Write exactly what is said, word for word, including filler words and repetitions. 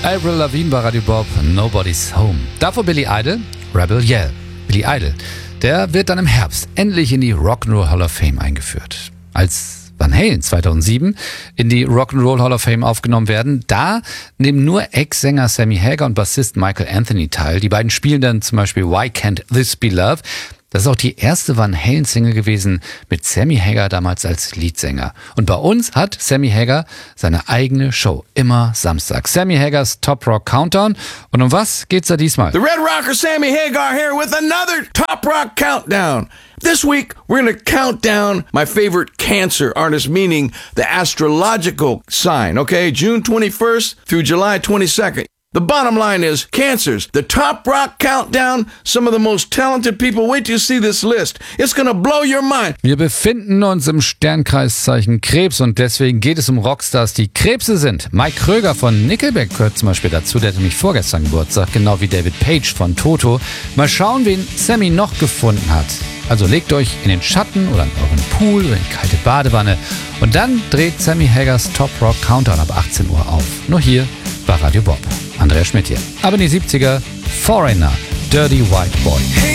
Avril Lavigne bei Radio Bob, Nobody's Home. Davor Billy Idol, Rebel Yell. Billy Idol, der wird dann im Herbst endlich in die Rock'n'Roll Hall of Fame eingeführt. Als Van Halen zweitausendsieben in die Rock'n'Roll Hall of Fame aufgenommen werden, da nehmen nur Ex-Sänger Sammy Hagar und Bassist Michael Anthony teil. Die beiden spielen dann zum Beispiel Why Can't This Be Love? Das ist auch die erste Van Halen-Single gewesen mit Sammy Hagar damals als Leadsänger. Und bei uns hat Sammy Hagar seine eigene Show, immer Samstag. Sammy Hagars Top Rock Countdown. Und um was geht's da diesmal? The Red Rocker Sammy Hagar here with another Top Rock Countdown. This week, we're going to count down my favorite Cancer artist, meaning the astrological sign, okay? June twenty-first through July twenty-second. The bottom line is, Cancers, the Top Rock Countdown, some of the most talented people. Wait till you see this list. It's gonna blow your mind. Wir befinden uns im Sternkreiszeichen Krebs und deswegen geht es um Rockstars, die Krebse sind. Mike Kröger von Nickelback gehört zum Beispiel dazu, der hatte nämlich vorgestern Geburtstag, genau wie David Page von Toto. Mal schauen, wen Sammy noch gefunden hat. Also legt euch in den Schatten oder in euren Pool oder in die kalte Badewanne und dann dreht Sammy Hagars Top Rock Countdown ab achtzehn Uhr auf. Nur hier bei Radio Bob. Andreas Schmidt hier. Aber in die siebziger, Foreigner, Dirty White Boy.